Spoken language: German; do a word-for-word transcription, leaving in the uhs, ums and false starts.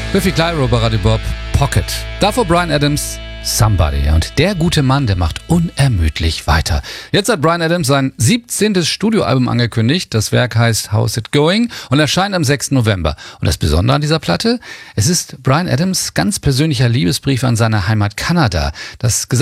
Biffy Clyro bei Radio Bob, Pocket. Davor Bryan Adams, Somebody. Und der gute Mann, der macht unermüdlich weiter. Jetzt hat Bryan Adams sein siebzehntes Studioalbum angekündigt. Das Werk heißt How's It Going und erscheint am sechsten November. Und das Besondere an dieser Platte? Es ist Bryan Adams ganz persönlicher Liebesbrief an seine Heimat Kanada. Das